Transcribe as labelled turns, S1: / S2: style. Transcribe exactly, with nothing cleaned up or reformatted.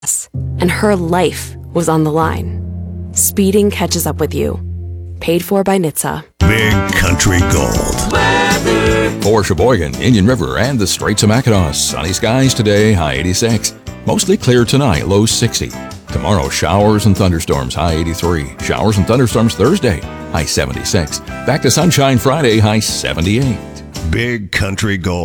S1: and her life was on the line. Speeding catches up with you. Paid for by N H T S A.
S2: Big Country Gold.
S3: Weather. For Sheboygan, Indian River, and the Straits of Mackinac, sunny skies today, high eighty-six. Mostly clear tonight, low sixty. Tomorrow, showers and thunderstorms, high eighty-three. Showers and thunderstorms Thursday, high seventy-six. Back to sunshine Friday, high seventy-eight.
S2: Big Country Gold.